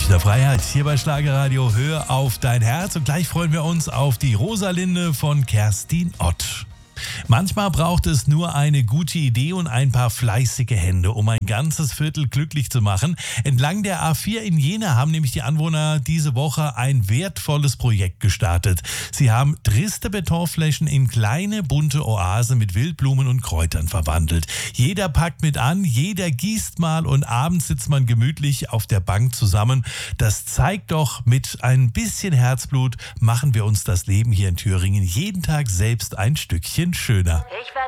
Münchner Freiheit hier bei Schlagerradio. Hör auf dein Herz. Und gleich freuen wir uns auf die Rosalinde von Kerstin Ott. Manchmal braucht es nur eine gute Idee und ein paar fleißige Hände, um ein ganzes Viertel glücklich zu machen. Entlang der A4 in Jena haben nämlich die Anwohner diese Woche ein wertvolles Projekt gestartet. Sie haben triste Betonflächen in kleine bunte Oasen mit Wildblumen und Kräutern verwandelt. Jeder packt mit an, jeder gießt mal und abends sitzt man gemütlich auf der Bank zusammen. Das zeigt doch, mit ein bisschen Herzblut machen wir uns das Leben hier in Thüringen jeden Tag selbst ein Stückchen schöner.